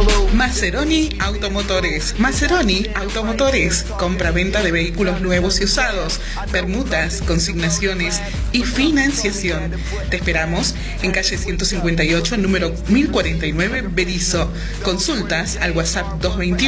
Maseroni Automotores. Maseroni Automotores. Compra-venta de vehículos nuevos y usados, permutas, consignaciones y financiación. Te esperamos en calle 158, número 1049, Berisso. Consultas al WhatsApp 221